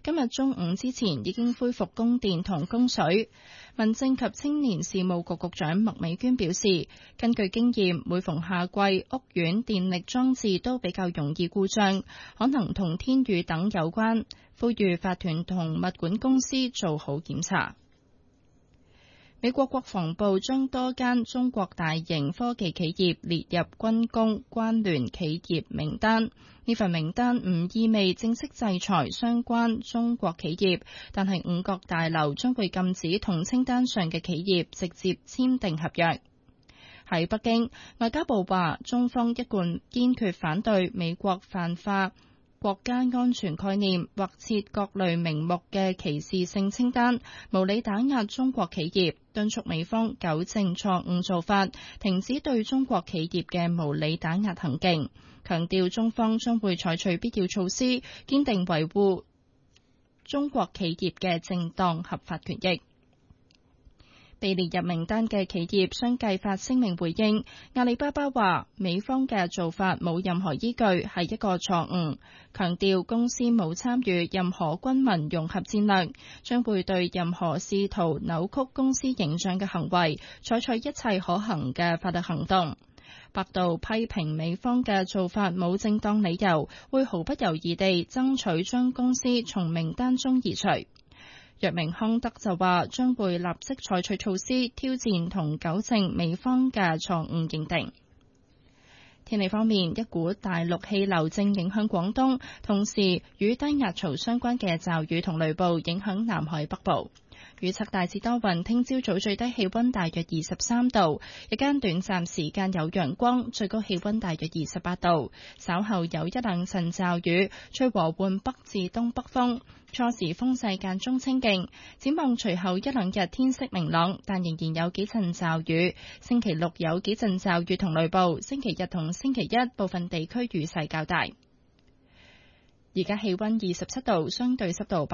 今日中午之前已經恢復供電同供水。民政及青年事務局局長麥美娟表示，根據經驗，每逢夏季，屋苑電力裝置都比較容易故障，可能同天雨等有關，呼籲法團同物管公司做好檢查。美國國防部將多間中國大型科技企業列入軍工關聯企業名單。呢份名單唔意味正式制裁相關中國企業，但係五角大樓將會禁止同清單上嘅企業直接簽訂合約。喺北京，外交部話中方一貫堅決反對美國泛化國家安全概念或設各類名目嘅歧視性清單，無理打壓中國企業，敦促美方糾正錯誤做法，停止對中國企業嘅無理打壓行徑，強調中方將會採取必要措施，堅定維護中國企業嘅正當合法權益。被列入名單嘅企業相繼發聲明回應。阿里巴巴話美方嘅做法冇任何依據，係一個錯誤，強調公司冇參與任何軍民融合戰略，將會對任何試圖扭曲公司形象嘅行為採取一切可行嘅法律行動。百度批評美方嘅做法冇正當理由，會毫不猶豫地爭取將公司從名單中移除。藥明康德就話將會立即採取措施挑戰同糾正美方嘅錯誤認定。天氣方面，一股大陸氣流正影響廣東，同時與低壓槽相關嘅驟雨同雷暴影響南海北部。預測大致多雲，聽朝早最低氣溫大約23度，日間短暫時間有陽光，最高氣溫大約28度。稍後有一兩陣驟雨，吹和緩北至東北風，初時風勢間中清勁。展望隨後一兩日天色明朗，但仍然有幾陣驟雨。星期六有幾陣驟雨同雷暴，星期日同星期一部分地區雨勢較大。而家氣溫27度，相對濕度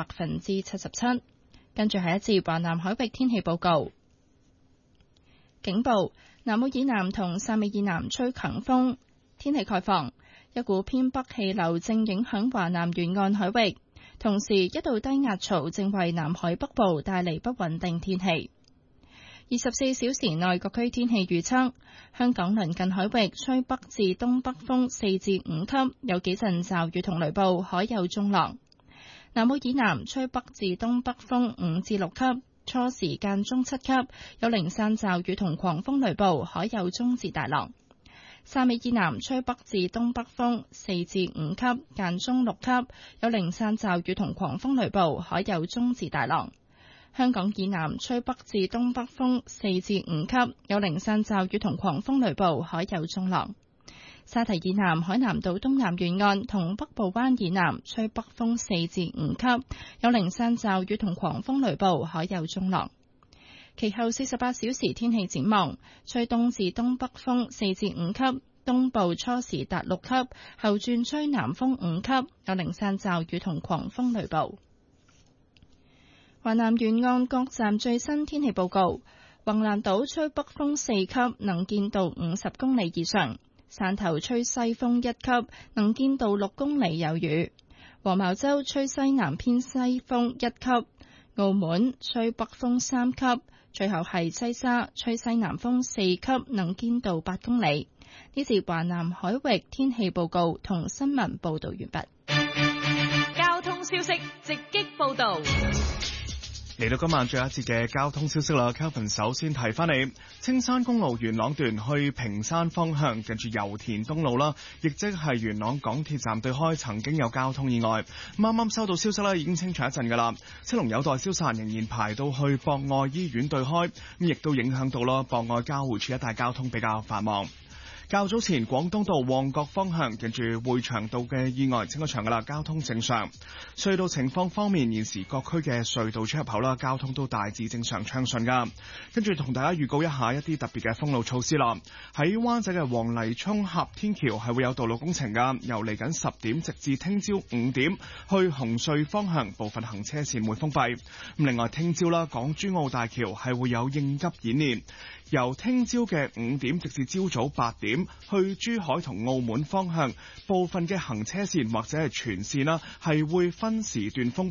77%。跟住係一節華南海域天氣報告。警報：南澳以南同汕尾以南吹強風。天氣概況：一股偏北氣流正影響華南沿岸海域，同時一道低壓槽正為南海北部帶嚟不穩定天氣。24小時內各區天氣預測：香港鄰近海域吹北至東北風4至5級，有幾陣驟雨同雷暴，海有中浪。南澳以南吹北至東北風5至6級，初時間中7級，有零散驟雨同狂風雷暴，海有中至大浪。汕尾以南吹北至東北風4至5級，間中6級，有零散驟雨同狂風雷暴，海有中至大浪。香港以南吹北至東北風4至5級，有零散驟雨同狂風雷暴，海有中浪。沙堤以南海南島東南沿岸同北部灣以南吹北風4至5級，有零散驟雨同狂風雷暴，海有中浪。其後48小時天氣展望：吹東至東北風4至5級，東部初時達6級，後轉吹南風5級，有零散驟雨同狂風雷暴。華南沿岸各站最新天氣報告：橫瀾島吹北風4級，能見度50公里以上。汕頭吹西風1級，能見度6公里有雨。黃茅洲吹西南偏西風1級。澳門吹北風3級。最後係西沙吹西南風4級，能見度8公里。呢節華南海域天氣報告同新聞報道完畢。 交通消息直擊報道。 嚟到今晚最後一節嘅交通消息啦 ，Kelvin 首先提翻你，青山公路元朗段去屏山方向，近住油田東路啦，亦即係元朗港鐵站對開，曾經有交通意外。啱啱收到消息啦，已經清除一陣噶啦，車龍有待消散，仍然排到去博愛醫院對開，咁亦都影響到啦博愛交匯處一帶交通比較繁忙。較早前廣東道旺角方向近住匯祥道嘅意外清咗場噶啦，交通正常。隧道情況方面，現時各區嘅隧道出入口啦，交通都大致正常暢順噶。跟住同大家預告一下一啲特別嘅封路措施啦。喺灣仔嘅黃泥涌峽天橋係會有道路工程噶，由嚟緊10點直至聽朝5點，去紅隧方向部分行車線會封閉。咁另外聽朝啦，港珠澳大橋係會有應急演練。由聽朝嘅5點直至朝早8點，去珠海同澳門方向部分嘅行車線或者係全線啦，係會分時段封閉。